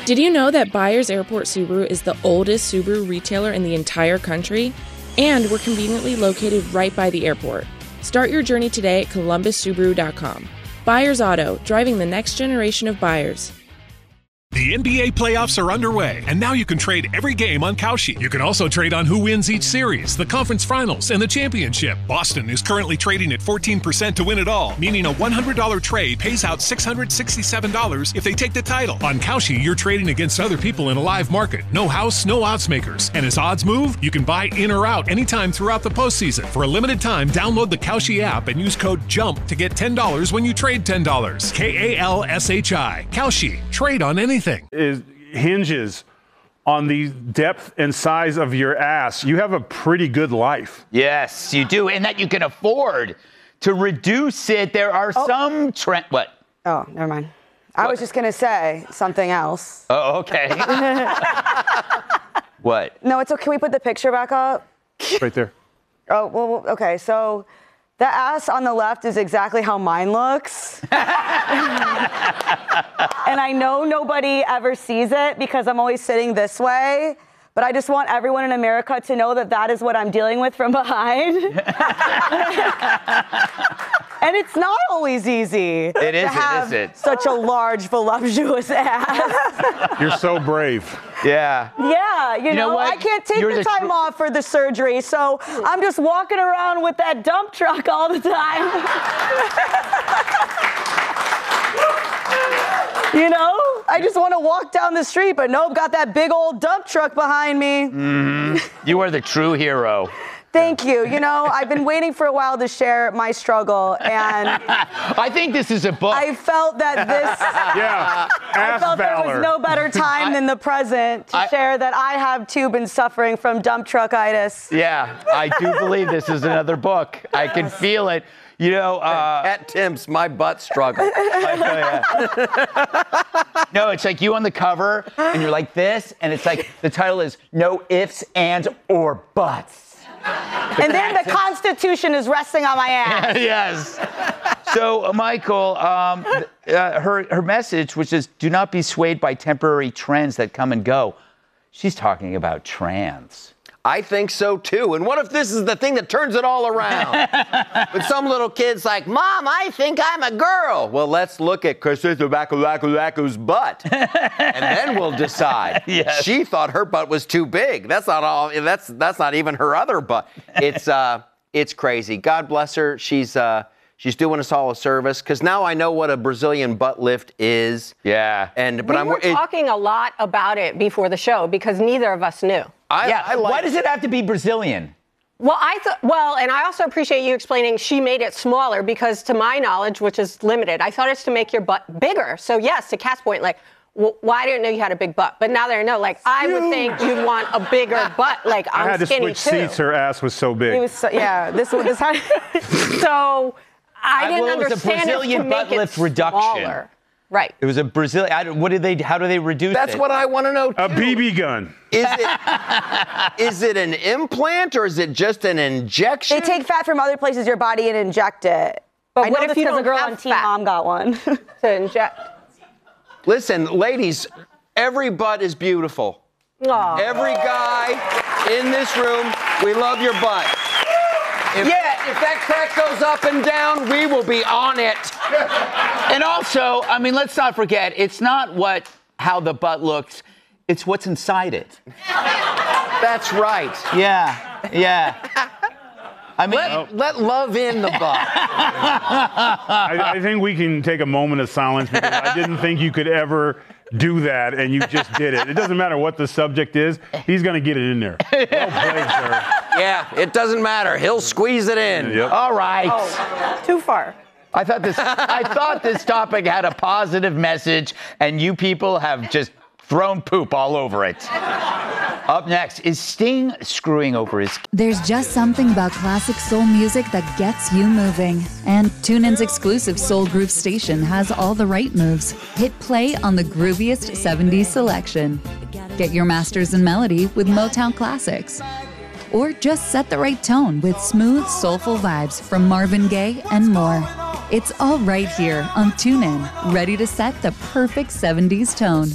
Did you know that Byers Airport Subaru is the oldest Subaru retailer in the entire country? And we're conveniently located right by the airport. Start your journey today at columbussubaru.com. Byers Auto, driving the next generation of buyers. The NBA playoffs are underway, and now you can trade every game on Kalshi. You can also trade on who wins each series, the conference finals, and the championship. Boston is currently trading at 14% to win it all, meaning a $100 trade pays out $667 if they take the title. On Kalshi, you're trading against other people in a live market. No house, no odds makers. And as odds move, you can buy in or out anytime throughout the postseason. For a limited time, download the Kalshi app and use code JUMP to get $10 when you trade $10. KALSHI. Kalshi. Trade on anything. It hinges on the depth and size of your ass. You have a pretty good life. Yes, you do, and that you can afford to reduce it. There are some What? Oh, never mind. I was just going to say something else. Oh, okay. What? No, it's okay. Can we put the picture back up? Right there. Oh, well, okay. So the ass on the left is exactly how mine looks. And I know nobody ever sees it because I'm always sitting this way. But I just want everyone in America to know that that is what I'm dealing with from behind. And it's not always easy to have such a large, voluptuous ass. You're so brave. Yeah. Yeah, you know I can't take the time off for the surgery, so I'm just walking around with that dump truck all the time. You know, I just want to walk down the street, but nope, got that big old dump truck behind me. Mm-hmm. You are the true hero. Thank you. You know, I've been waiting for a while to share my struggle, and I think this is a book. I felt that I felt there was no better time than the present to share that I have too been suffering from dump truckitis. Yeah, I do believe this is another book. I can feel it. You know, at Tim's, my butt struggle. No, it's like you on the cover, and you're like this, and it's like the title is No Ifs, Ands, or Buts. And then the Constitution is resting on my ass. Yes. So, Michael, her message, which is do not be swayed by temporary trends that come and go. She's talking about trans. I think so, too. And what if this is the thing that turns it all around? But some little kid's like, Mom, I think I'm a girl. Well, let's look at Christopher Bakulaku's butt. And then we'll decide. Yes. She thought her butt was too big. That's not all. That's not even her other butt. It's crazy. God bless her. She's doing us all a service because now I know what a Brazilian butt lift is. Yeah. We were talking a lot about it before the show because neither of us knew. Why does it have to be Brazilian? Well, and I also appreciate you explaining she made it smaller because to my knowledge, which is limited, I thought it's to make your butt bigger. So yes, to Kat's point, like, well, I didn't know you had a big butt, but now that I know, like, I would think you'd want a bigger butt. Like, I'm I had to skinny switch seats. Her ass was so big. It was so, yeah. This had. So I didn't it was understand a Brazilian it to butt make lift it reduction. smaller. Right. It was a Brazilian. How do they reduce it? That's what I want to know, too. A BB gun. Is it an implant or is it just an injection? They take fat from other places in your body and inject it. But I know this because a girl on Teen Mom got one. To inject. Listen, ladies, every butt is beautiful. Aww. Every guy in this room, we love your butt. If that crack goes up and down, we will be on it. And also, I mean, let's not forget, it's not how the butt looks, it's what's inside it. That's right. Yeah. I mean, let love in the butt. I think we can take a moment of silence because I didn't think you could ever do that, and you just did it. It doesn't matter what the subject is. He's going to get it in there. Well played, sir. Yeah, it doesn't matter. He'll squeeze it in. Yep. all right. Oh, too far. I thought this topic had a positive message, and you people have just thrown poop all over it. Up next, is Sting screwing over his... There's just something about classic soul music that gets you moving. And TuneIn's exclusive Soul Groove station has all the right moves. Hit play on the grooviest 70s selection. Get your masters in melody with Motown classics. Or just set the right tone with smooth, soulful vibes from Marvin Gaye and more. It's all right here on TuneIn, ready to set the perfect 70s tone.